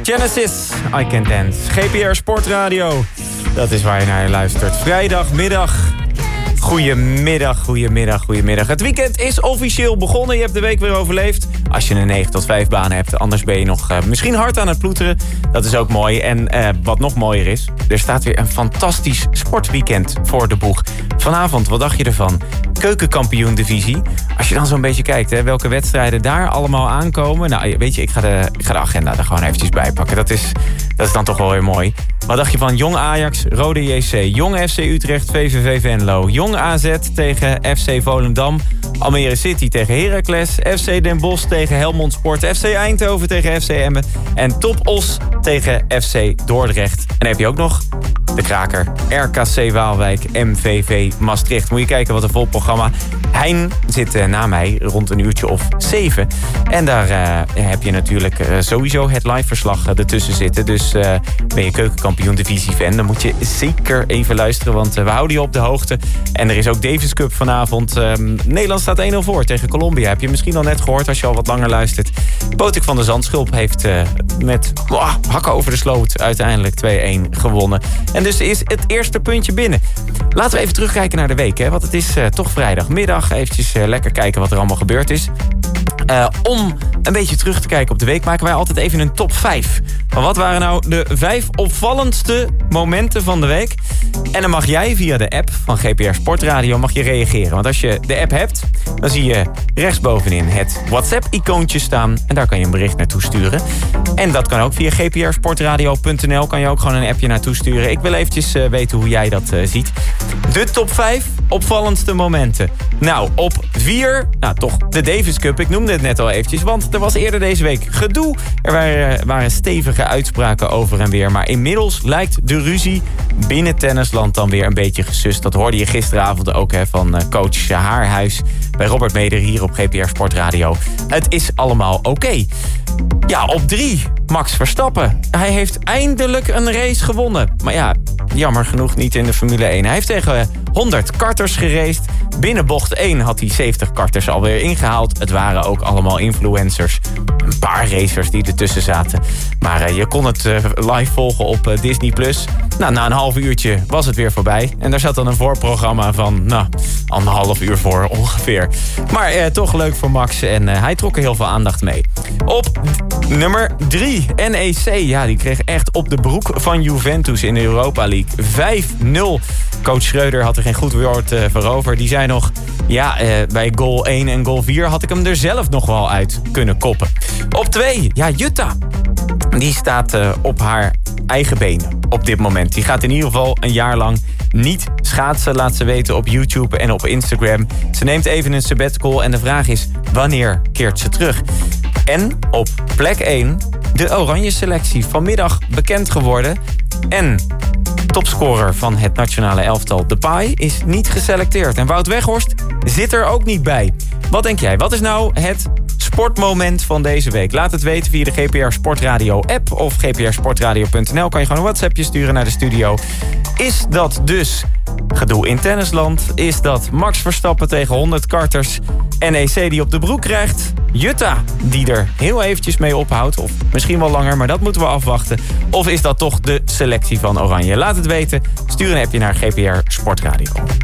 Genesis, I Can Dance. GPR Sportradio, dat is waar je naar luistert. Vrijdagmiddag. Goedemiddag. Het weekend is officieel begonnen. Je hebt de week weer overleefd. Als je een 9 tot 5 baan hebt. Anders ben je nog misschien hard aan het ploeteren. Dat is ook mooi. En wat nog mooier is, er staat weer een fantastisch sportweekend voor de boeg. Vanavond, wat dacht je ervan? Keukenkampioen-divisie. Als je dan zo'n beetje kijkt, hè, welke wedstrijden daar allemaal aankomen. Nou, weet je, ik ga de agenda er gewoon eventjes bij pakken. Dat is dan toch wel weer mooi. Wat dacht je van Jong Ajax, Rode JC, Jong FC Utrecht, VVV Venlo, Jong AZ tegen FC Volendam, Almere City tegen Heracles, FC Den Bosch tegen Helmond Sport, FC Eindhoven tegen FC Emmen en Top Os tegen FC Dordrecht. En dan heb je ook nog de kraker RKC Waalwijk, MVV Maastricht. Moet je kijken wat een vol programma. Hein zit na mij rond een uurtje of 7. En daar heb je natuurlijk sowieso het liveverslag ertussen zitten. Dus ben je keukenkampioen divisie fan, dan moet je zeker even luisteren, want we houden je op de hoogte. En er is ook Davis Cup vanavond. Nederland staat 1-0 voor tegen Colombia. Heb je misschien al net gehoord als je al wat langer luistert. Botik van der Zandschulp heeft met hakken over de sloot uiteindelijk 2-1 gewonnen. En dus is het eerste puntje binnen. Laten we even terugkijken naar de week, hè? Want het is toch vrijdagmiddag. Eventjes lekker kijken wat er allemaal gebeurd is. Om een beetje terug te kijken op de week maken wij altijd even een top 5. Maar wat waren nou de 5 opvallendste momenten van de week? En dan mag jij via de app van GPR Sportradio mag je reageren. Want als je de app hebt, dan zie je rechtsbovenin het WhatsApp-icoontje staan. En daar kan je een bericht naartoe sturen. En dat kan ook via gprsportradio.nl. Kan je ook gewoon een appje naartoe sturen. Ik wil eventjes weten hoe jij dat ziet. De top 5 opvallendste momenten. Nou, op 4, toch de Davis Cup. Ik noemde het net al eventjes, want er was eerder deze week gedoe. Er waren stevige uitspraken over en weer. Maar inmiddels lijkt de ruzie binnen tennisland dan weer een beetje gesust. Dat hoorde je gisteravond ook van coach Haarhuis bij Robert Meder hier op GPR Sportradio. Het is allemaal oké. Ja, op 3, Max Verstappen. Hij heeft eindelijk een race gewonnen. Maar ja, jammer genoeg niet in de Formule 1. Hij heeft tegen 100 karters geraced. Binnen bocht 1 had hij 70 karters alweer ingehaald. Het waren ook allemaal influencers. Een paar racers die ertussen zaten. Maar je kon het live volgen op Disney+. Nou, na een half uurtje was het weer voorbij. En daar zat dan een voorprogramma van, 1,5 uur voor ongeveer. Maar toch leuk voor Max en hij trok er heel veel aandacht mee. Op nummer 3, NEC. Ja, die kreeg echt op de broek van Juventus in de Europa League. 5-0. Coach Schreuder had er geen goed woord voor over. Die zei nog, bij goal 1 en goal 4 had ik hem er zelf nog wel uit kunnen koppen. Op 2, Jutta. Die staat op haar eigen benen op dit moment. Die gaat in ieder geval een jaar lang niet schaatsen, laat ze weten op YouTube en op Instagram. Ze neemt even een sabbatical en de vraag is, wanneer keert ze terug? En op plek 1, de oranje selectie. Vanmiddag bekend geworden. En topscorer van het nationale elftal, Depay, is niet geselecteerd. En Wout Weghorst zit er ook niet bij. Wat denk jij? Wat is nou het sportmoment van deze week? Laat het weten via de GPR Sportradio app of gprsportradio.nl. Kan je gewoon een WhatsAppje sturen naar de studio. Is dat dus gedoe in tennisland? Is dat Max Verstappen tegen 100 karters? NEC die op de broek krijgt? Jutta die er heel eventjes mee ophoudt? Of misschien wel langer, maar dat moeten we afwachten. Of is dat toch de selectie van Oranje? Laat het weten. Stuur een appje naar GPR Sportradio.